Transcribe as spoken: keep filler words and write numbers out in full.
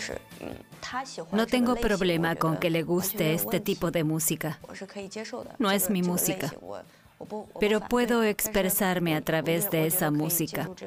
No tengo problema con que le guste este tipo de música. No es mi música, pero puedo expresarme a través de esa música.